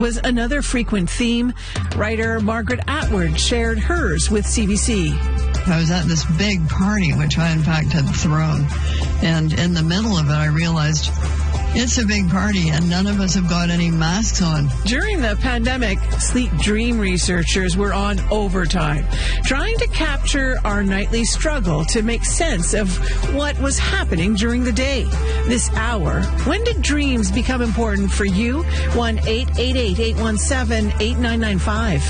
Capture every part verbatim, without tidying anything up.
Was another frequent theme. Writer Margaret Atwood shared hers with C B C. I was at this big party, which I, in fact, had thrown. And in the middle of it, I realized it's a big party, and none of us have got any masks on. During the pandemic, Sleep Dream researchers were on overtime, trying to capture our nightly struggle to make sense of what was happening during the day. This hour, when did dreams become important for you? one eight eight eight, eight one seven, eight nine nine five.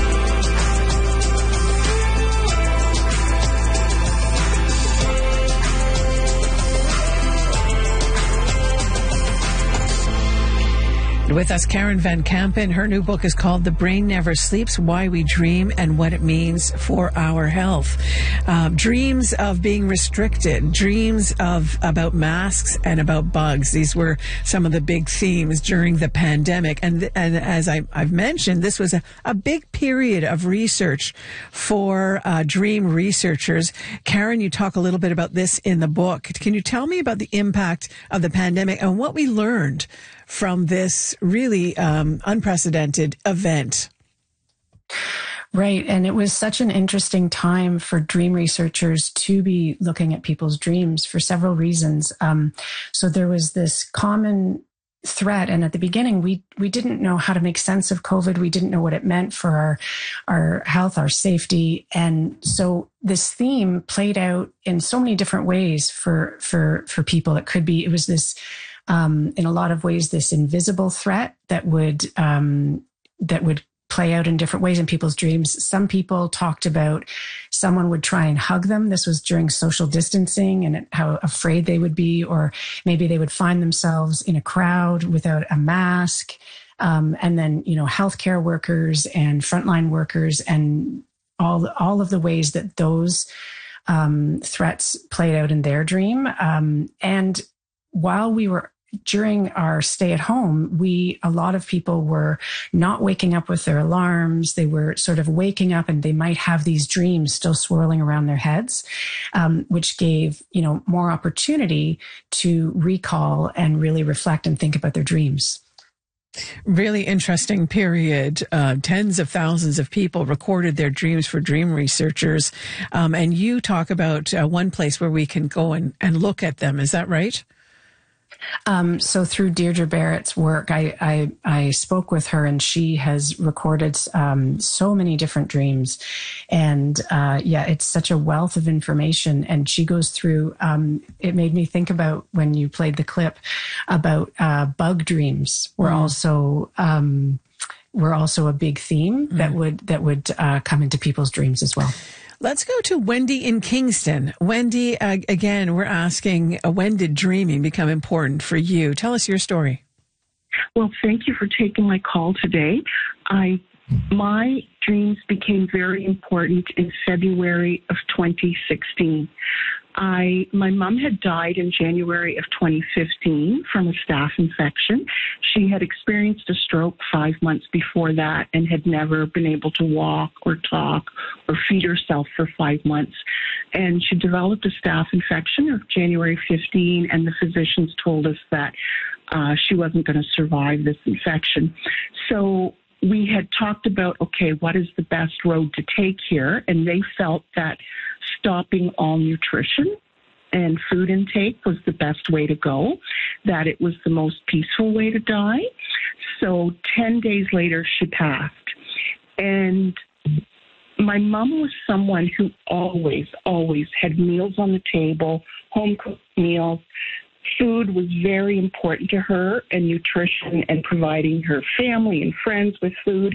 With us, Karen Van Kampen. Her new book is called The Brain Never Sleeps, Why We Dream and What It Means for Our Health. Uh, dreams of being restricted, dreams of about masks and about bugs. These were some of the big themes during the pandemic. And, and as I, I've mentioned, this was a, a big period of research for uh, dream researchers. Karen, you talk a little bit about this in the book. Can you tell me about the impact of the pandemic and what we learned from this really um, unprecedented event? Right. And it was such an interesting time for dream researchers to be looking at people's dreams for several reasons. Um, so there was this common threat. And at the beginning, we, we didn't know how to make sense of COVID. We didn't know what it meant for our, our health, our safety. And so this theme played out in so many different ways for, for, for people. It could be, it was this, Um, in a lot of ways, this invisible threat that would um, that would play out in different ways in people's dreams. Some people talked about someone would try and hug them. This was during social distancing and how afraid they would be, or maybe they would find themselves in a crowd without a mask. Um, and then, you know, healthcare workers and frontline workers and all all of the ways that those um, threats played out in their dream. Um, and while we were during our stay at home, we, a lot of people were not waking up with their alarms. They were sort of waking up and they might have these dreams still swirling around their heads, um, which gave, you know, more opportunity to recall and really reflect and think about their dreams. Really interesting period. Uh, tens of thousands of people recorded their dreams for dream researchers. Um, and you talk about uh, one place where we can go and, and look at them. Is that right? Um, so through Deirdre Barrett's work, I, I, I spoke with her, and she has recorded um, so many different dreams. And uh, yeah, it's such a wealth of information. And she goes through, um, it made me think about when you played the clip about uh, bug dreams were mm. also um, were also a big theme mm. that would that would uh, come into people's dreams as well. Let's go to Wendy in Kingston. Wendy, uh, again, we're asking, uh, when did dreaming become important for you? Tell us your story. Well, thank you for taking my call today. I, my dreams became very important in February of twenty sixteen. I, my mom had died in January of twenty fifteen from a staph infection. She had experienced a stroke five months before that and had never been able to walk or talk or feed herself for five months. And she developed a staph infection of January fifteenth, and the physicians told us that uh, she wasn't going to survive this infection. So we had talked about, okay, what is the best road to take here? And they felt that stopping all nutrition and food intake was the best way to go, that it was the most peaceful way to die. So ten days later, she passed. And my mom was someone who always, always had meals on the table, home-cooked meals. Food was very important to her, and nutrition and providing her family and friends with food.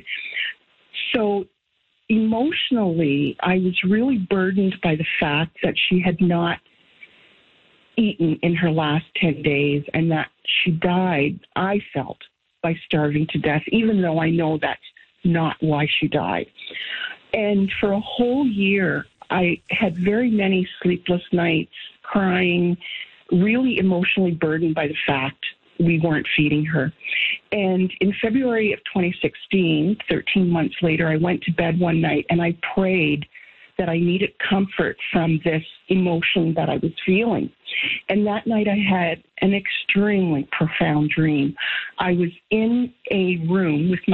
So emotionally, I was really burdened by the fact that she had not eaten in her last ten days and that she died, I felt, by starving to death, even though I know that's not why she died. And for a whole year, I had very many sleepless nights, crying, really emotionally burdened by the fact we weren't feeding her. And in February of twenty sixteen, thirteen months later, I went to bed one night and I prayed that I needed comfort from this emotion that I was feeling. And that night I had an extremely profound dream. I was in a room with my